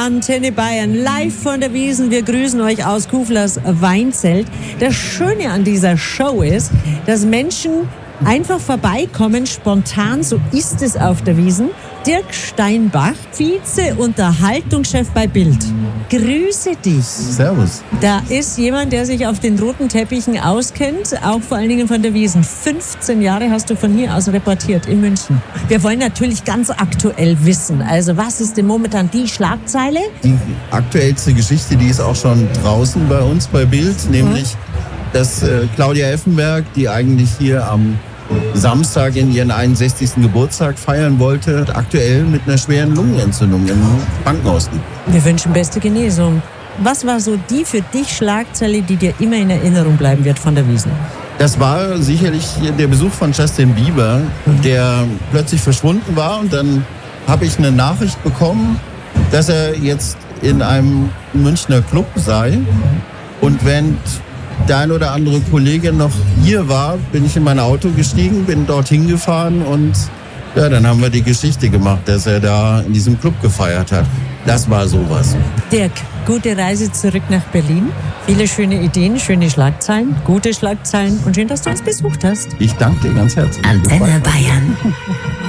Antenne Bayern, live von der Wiesn. Wir grüßen euch aus Kuflers Weinzelt. Das Schöne an dieser Show ist, dass Menschen einfach vorbeikommen, spontan, so ist es auf der Wiesn. Dirk Steinbach, Vize-Unterhaltungschef bei Bild. Grüße dich. Servus. Da ist jemand, der sich auf den roten Teppichen auskennt, auch vor allen Dingen von der Wiesn. 15 Jahre hast du von hier aus reportiert in München. Wir wollen natürlich ganz aktuell wissen. Also was ist denn momentan die Schlagzeile? Die aktuellste Geschichte, die ist auch schon draußen bei uns bei Bild, nämlich dass Claudia Effenberg, die eigentlich hier am Samstag in ihren 61. Geburtstag feiern wollte, aktuell mit einer schweren Lungenentzündung im Krankenhaus liegt. Wir wünschen beste Genesung. Was war so die für dich Schlagzeile, die dir immer in Erinnerung bleiben wird von der Wiesn? Das war sicherlich der Besuch von Justin Bieber, der plötzlich verschwunden war. Und dann habe ich eine Nachricht bekommen, dass er jetzt in einem Münchner Club sei. Und wenn der ein oder andere Kollege noch hier war, bin ich in mein Auto gestiegen, bin dorthin gefahren und ja, dann haben wir die Geschichte gemacht, dass er da in diesem Club gefeiert hat. Das war sowas. Dirk, gute Reise zurück nach Berlin. Viele schöne Ideen, schöne Schlagzeilen, gute Schlagzeilen und schön, dass du uns besucht hast. Ich danke dir ganz herzlich. Antenne Bayern.